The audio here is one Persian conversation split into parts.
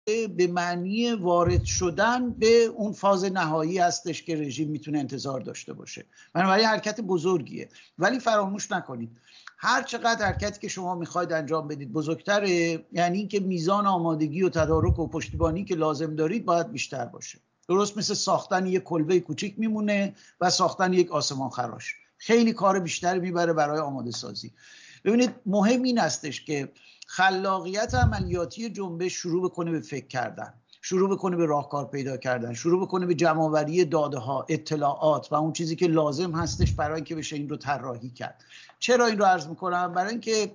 به معنی وارد شدن به اون فاز نهایی هستش که رژیم میتونه انتظار داشته باشه. بنابراین حرکت بزرگیه، ولی فراموش نکنید هر چقدر حرکتی که شما میخواید انجام بدید بزرگتره، یعنی اینکه میزان آمادگی و تدارک و پشتیبانی که لازم دارید باید بیشتر باشه. درست مثل ساختن یک کلبه کوچیک میمونه و ساختن یک آسمان خراش، خیلی کار بیشتری میبره برای آماده سازی. ببینید مهم این هستش که خلاقیت عملیاتی جنبش شروع بکنه به فکر کردن، شروع بکنه به راهکار پیدا کردن، شروع بکنه به جمع‌آوری داده ها، اطلاعات و اون چیزی که لازم هستش برای اینکه بشه این رو طراحی کرد. چرا این رو عرض میکنم؟ برای اینکه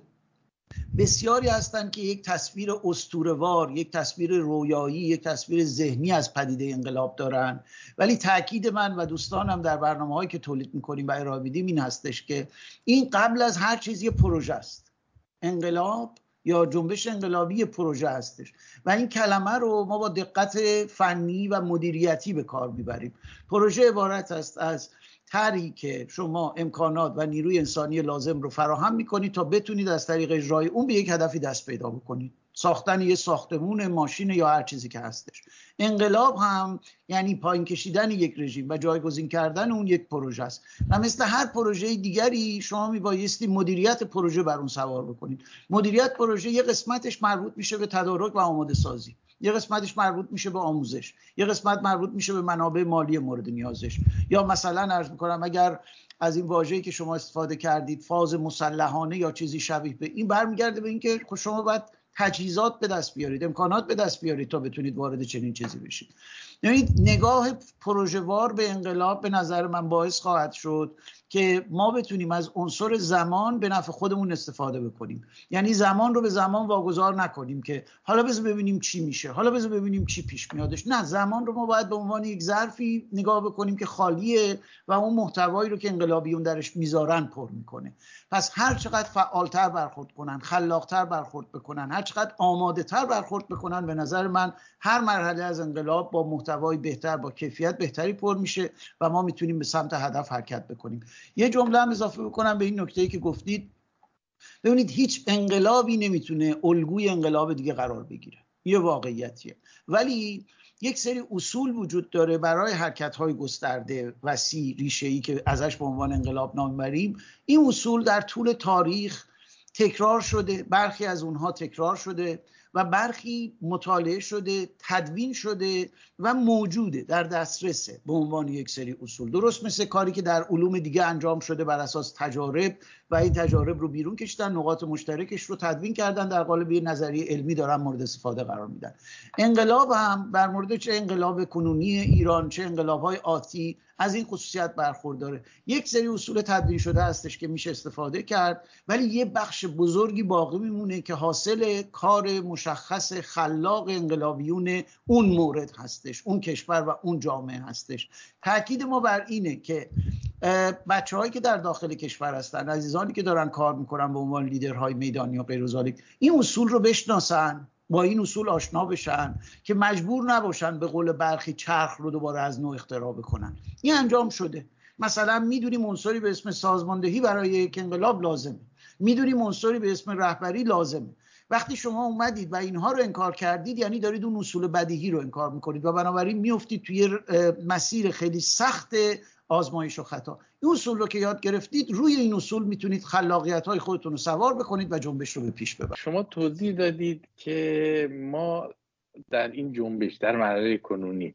بسیاری هستن که یک تصویر اسطوره‌وار، یک تصویر رویایی، یک تصویر ذهنی از پدیده انقلاب دارن، ولی تاکید من و دوستانم در برنامه‌هایی که تولید می‌کنیم و ارائه میدیم این هستش که این قبل از هر چیزی پروژه است. انقلاب یا جنبش انقلابی پروژه هستش و این کلمه رو ما با دقت فنی و مدیریتی به کار میبریم. پروژه عبارت است از طرحی که شما امکانات و نیروی انسانی لازم رو فراهم میکنید تا بتونید از طریق اجرای اون به یک هدفی دست پیدا بکنید، ساختن یه ساختمون، ماشین یا هر چیزی که هستش. انقلاب هم یعنی پایین کشیدن یک رژیم و جایگزین کردن اون یک پروژه است و مثل هر پروژه دیگری شما میبایستی مدیریت پروژه بر اون سوار بکنید. مدیریت پروژه یه قسمتش مربوط میشه به تدارک و آماده سازی، یه قسمتش مربوط میشه به آموزش، یه قسمت مربوط میشه به منابع مالی مورد نیازش، یا مثلا عرض میکنم اگر از این واژه‌ای که شما استفاده کردید فاز مسلحانه یا چیزی شبیه به این، برمیگرده به اینکه شما باید تجهیزات به دست بیارید، امکانات به دست بیارید تا بتونید وارد چنین چیزی بشید. یعنی نگاه پروژه‌وار به انقلاب به نظر من باعث خواهد شد که ما بتونیم از عنصر زمان به نفع خودمون استفاده بکنیم. یعنی زمان رو به زمان واگذار نکنیم که حالا بذار ببینیم چی میشه، حالا بذار ببینیم چی پیش میادش. نه، زمان رو ما باید به عنوان یک ظرفی نگاه بکنیم که خالیه و اون محتوایی رو که انقلابیون درش میذارن پر میکنه. پس هر چقدر فعالتر برخورد کنن، خلاقتر برخورد بکنن، هر چقدر آماده تر برخورد بکنن، به نظر من هر مرحله از انقلاب با محتوای بهتر، با کیفیت بهتری پر میشه و ما میتونیم به سمت هدف حرکت بکنیم. یه جمله هم اضافه بکنم به این نکته‌ای که گفتید. ببینید هیچ انقلابی نمیتونه الگوی انقلاب دیگه قرار بگیره، یه واقعیتیه، ولی یک سری اصول وجود داره برای حرکت‌های گسترده وسیع ریشه‌ای که ازش به عنوان انقلاب نام میبریم. این اصول در طول تاریخ تکرار شده، برخی از اونها تکرار شده و برخی مطالعه شده، تدوین شده و موجوده، در دسترسه به عنوان یک سری اصول. درست مثل کاری که در علوم دیگه انجام شده بر اساس تجارب و این تجارب رو بیرون کشیدن، نقاط مشترکش رو تدوین کردن، در قالب یه نظریه علمی دارن مورد استفاده قرار میدن. انقلاب هم بر مورد چه انقلاب کنونی ایران چه انقلاب‌های آتی از این خصوصیت برخورداره. یک سری اصول تدوین شده هستش که میشه استفاده کرد، ولی یه بخش بزرگی باقی میمونه که حاصل کار مشخص خلاق انقلابیون اون مورد هستش، اون کشور و اون جامعه هستش. تاکید ما بر اینه که بچه‌هایی که در داخل کشور هستن، عزیزانی که دارن کار میکنن به عنوان لیدرهای میدانی و غیر و ذالک، این اصول رو بشناسن، با این اصول آشنا بشن که مجبور نباشن به قول برخی چرخ رو دوباره از نو اختراع بکنن. این انجام شده. مثلا میدونیم عنصری به اسم سازماندهی برای یک انقلاب لازمه، میدونیم عنصری به اسم رهبری لازمه. وقتی شما اومدید و اینها رو انکار کردید، یعنی دارید اون اصول بدیهی رو انکار میکنید و بنابراین میافتید توی مسیر خیلی سخت آزمایش و خطا. این اصول رو که یاد گرفتید، روی این اصول میتونید خلاقیت‌های خودتون رو سوار بکنید و جنبش رو به پیش ببرید. شما توضیح دادید که ما در این جنبش در مرحله کنونی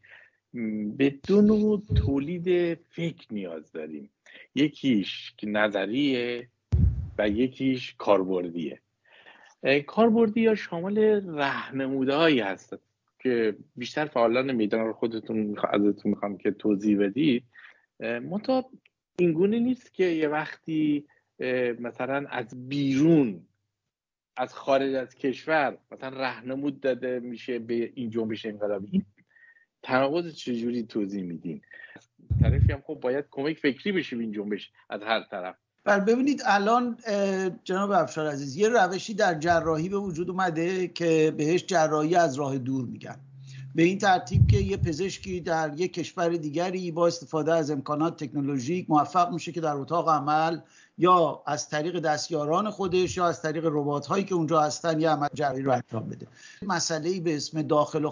به دو نوع تولید فکر نیاز داریم، یکیش که نظریه و یکیش کاربردیه. کاربردی یا شامل راهنمودهایی هست که بیشتر فعالان میدان رو ازتون میخوام که توضیح بدید. منتها اینگونه نیست که یه وقتی مثلا از بیرون، از خارج از کشور مثلا راهنمود داده میشه به این جنبش انقلابی. این تناقض چجوری توضیح میدین؟ طرفی هم خب باید کمک فکری بشه به این جنبش از هر طرف. ببینید الان جناب افشار عزیز، یه روشی در جراحی به وجود اومده که بهش جراحی از راه دور میگن به این ترتیب که یه پزشکی در یک کشور دیگری با استفاده از امکانات تکنولوژیک موفق میشه که در اتاق عمل یا از طریق دستیاران خودش یا از طریق ربات هایی که اونجا هستن یه عمل جراحی رو انجام بده. مسئله‌ای به اسم داخل